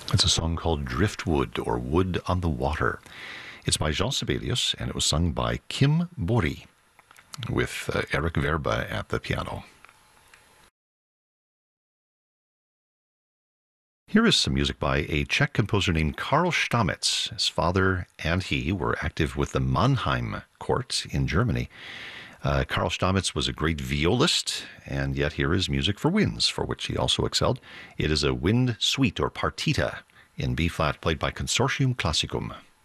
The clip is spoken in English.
It's a song called Driftwood or Wood on the Water. It's by Jean Sibelius and it was sung by Kim Bori with Eric Verba at the piano. Here is some music by a Czech composer named Karl Stamitz. His father and he were active with the Mannheim court in Germany. Karl Stamitz was a great violist, and yet here is music for winds, for which he also excelled. It is a wind suite or partita in B-flat played by Consortium Classicum.